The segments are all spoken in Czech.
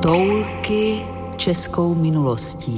Toulky českou minulostí.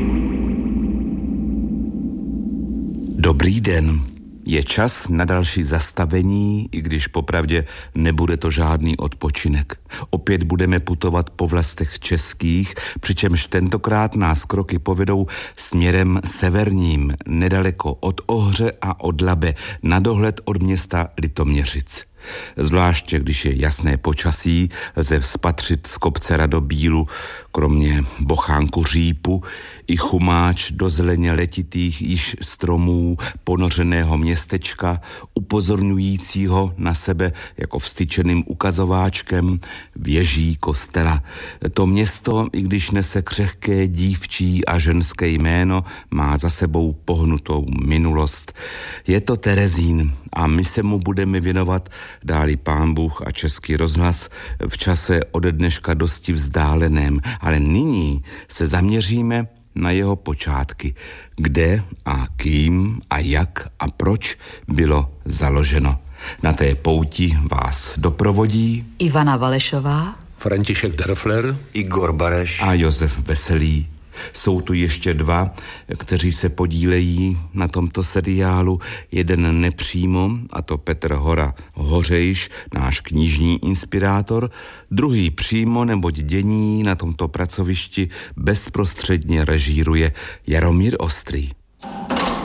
Dobrý den. Je čas na další zastavení, i když popravdě nebude to žádný odpočinek. Opět budeme putovat po vlastech českých, přičemž tentokrát nás kroky povedou směrem severním, nedaleko od Ohře a od Labe, na dohled od města Litoměřic. Zvláště když je jasné počasí, lze vzpatřit z kopce Radobílu, kromě bochánku řípu, i chumáč do zeleně letitých již stromů ponořeného městečka, upozorňujícího na sebe jako vstyčeným ukazováčkem věží kostela. To město, i když nese křehké dívčí a ženské jméno, má za sebou pohnutou minulost. Je to Terezín a my se mu budeme věnovat, dáli Pán Bůh a Český rozhlas, v čase ode dneška dosti vzdáleném, ale nyní se zaměříme na jeho počátky, kde a kým a jak a proč bylo založeno. Na té pouti vás doprovodí Ivana Valešová, František Derfler, Igor Bareš a Josef Veselý. Jsou tu ještě dva, kteří se podílejí na tomto seriálu. Jeden nepřímo, a to Petr Hora Hořejš, náš knižní inspirátor. Druhý přímo, neboť dění na tomto pracovišti bezprostředně režíruje Jaromír Ostrý.